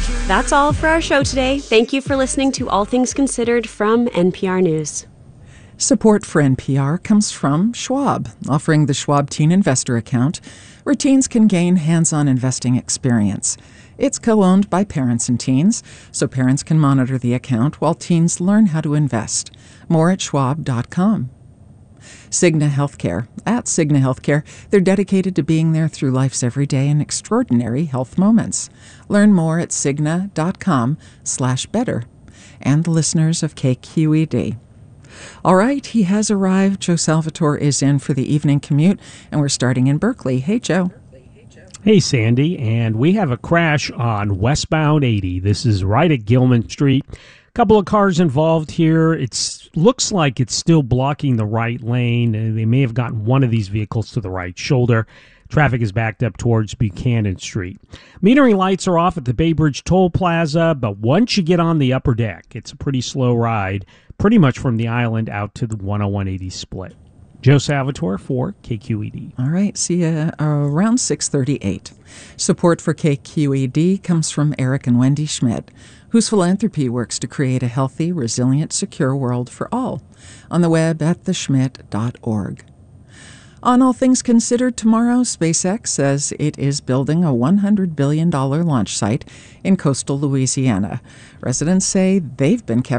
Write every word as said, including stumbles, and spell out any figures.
That's all for our show today. Thank you for listening to All Things Considered from N P R News. Support for N P R comes from Schwab, offering the Schwab Teen Investor Account, where teens can gain hands-on investing experience. It's co-owned by parents and teens, so parents can monitor the account while teens learn how to invest. More at schwab dot com. Cigna Healthcare. At Cigna Healthcare, they're dedicated to being there through life's everyday and extraordinary health moments. Learn more at cigna dot com slash better. And the listeners of K Q E D. All right, he has arrived. Joe Salvatore is in for the evening commute, and we're starting in Berkeley. Hey, Joe. Hey, Sandy, and we have a crash on westbound eighty. This is right at Gilman Street. A couple of cars involved here. It looks like it's still blocking the right lane. They may have gotten one of these vehicles to the right shoulder. Traffic is backed up towards Buchanan Street. Metering lights are off at the Bay Bridge Toll Plaza, but once you get on the upper deck, it's a pretty slow ride, pretty much from the island out to the one oh one eighty split. Joe Salvatore for K Q E D. All right, see you around six thirty-eight. Support for K Q E D comes from Eric and Wendy Schmidt, whose philanthropy works to create a healthy, resilient, secure world for all. On the web at the schmidt dot org. On All Things Considered tomorrow, SpaceX says it is building a one hundred billion dollars launch site in coastal Louisiana. Residents say they've been kept